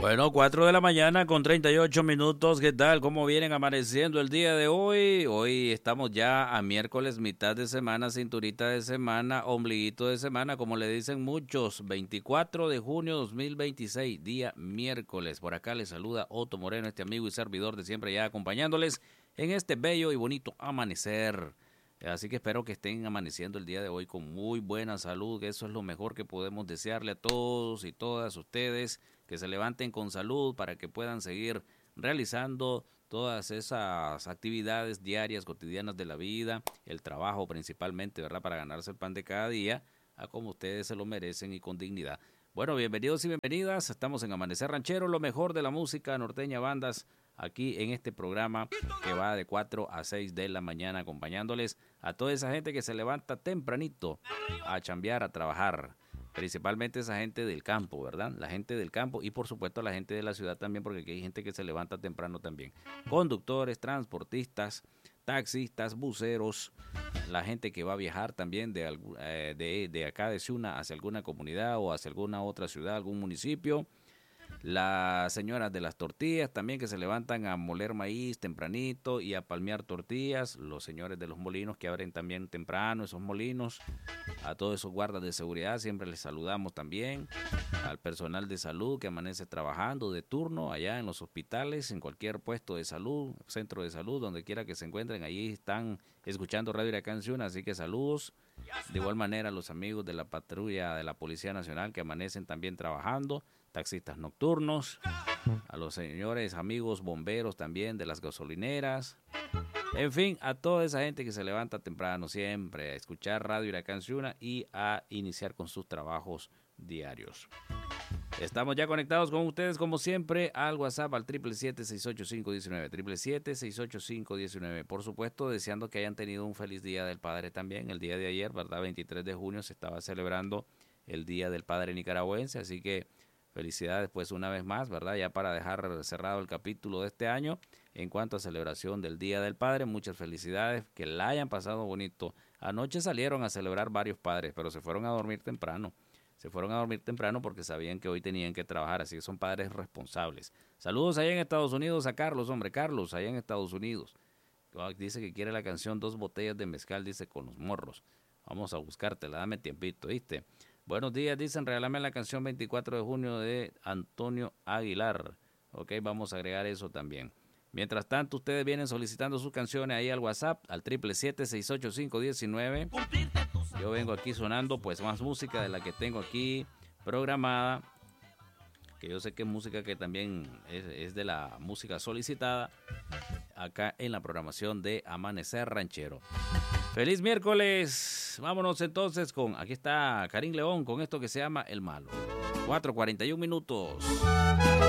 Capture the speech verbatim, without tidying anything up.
Bueno, cuatro de la mañana con treinta y ocho minutos. ¿Qué tal? ¿Cómo vienen amaneciendo el día de hoy? Hoy estamos ya a miércoles, mitad de semana, cinturita de semana, ombliguito de semana, como le dicen muchos. veinticuatro de junio dos mil veintiséis, día miércoles. Por acá les saluda Otto Moreno, este amigo y servidor de siempre ya acompañándoles en este bello y bonito amanecer. Así que espero que estén amaneciendo el día de hoy con muy buena salud, que eso es lo mejor que podemos desearle a todos y todas ustedes, que se levanten con salud para que puedan seguir realizando todas esas actividades diarias, cotidianas de la vida, el trabajo principalmente, ¿verdad? Para ganarse el pan de cada día, a como ustedes se lo merecen y con dignidad. Bueno, bienvenidos y bienvenidas, estamos en Amanecer Ranchero, lo mejor de la música norteña, bandas, aquí en este programa que va de cuatro a seis de la mañana acompañándoles a toda esa gente que se levanta tempranito a chambear, a trabajar, principalmente esa gente del campo, ¿verdad? La gente del campo y por supuesto la gente de la ciudad también, porque aquí hay gente que se levanta temprano también. Conductores, transportistas, taxistas, buceros, la gente que va a viajar también de, eh, de, de acá de Ciuna hacia alguna comunidad o hacia alguna otra ciudad, algún municipio. Las señoras de las tortillas también que se levantan a moler maíz tempranito y a palmear tortillas. Los señores de los molinos que abren también temprano esos molinos. A todos esos guardas de seguridad siempre les saludamos también. Al personal de salud que amanece trabajando de turno allá en los hospitales, en cualquier puesto de salud, centro de salud, donde quiera que se encuentren. Allí están escuchando Radio La Canción, así que saludos. De igual manera a los amigos de la patrulla de la Policía Nacional que amanecen también trabajando. Taxistas nocturnos, a los señores amigos bomberos también de las gasolineras, en fin, a toda esa gente que se levanta temprano siempre a escuchar Radio La Canción y a iniciar con sus trabajos diarios. Estamos ya conectados con ustedes como siempre al WhatsApp al siete siete siete, seis ocho cinco, uno nueve, siete siete siete, seis ocho cinco, uno nueve. Por supuesto, deseando que hayan tenido un feliz Día del Padre también. El día de ayer, ¿verdad? veintitrés de junio se estaba celebrando el Día del Padre nicaragüense, así que felicidades pues una vez más, ¿verdad? Ya para dejar cerrado el capítulo de este año en cuanto a celebración del Día del Padre, muchas felicidades, que la hayan pasado bonito. Anoche salieron a celebrar varios padres, pero se fueron a dormir temprano. Se fueron a dormir temprano porque sabían que hoy tenían que trabajar, así que son padres responsables. Saludos allá en Estados Unidos a Carlos, hombre, Carlos, allá en Estados Unidos. Dice que quiere la canción Dos Botellas de Mezcal, dice, con los morros. Vamos a buscártela, dame tiempito, ¿viste? Buenos días, dicen, regálame la canción veinticuatro de junio de Antonio Aguilar. Ok, vamos a agregar eso también. Mientras tanto, ustedes vienen solicitando sus canciones ahí al WhatsApp, al siete siete siete, seis ocho cinco, uno nueve. Yo vengo aquí sonando pues más música de la que tengo aquí programada, que yo sé que es música que también es, es de la música solicitada acá en la programación de Amanecer Ranchero. ¡Feliz miércoles! Vámonos entonces con, aquí está Karim León con esto que se llama El Malo. cuatro cuarenta y un minutos.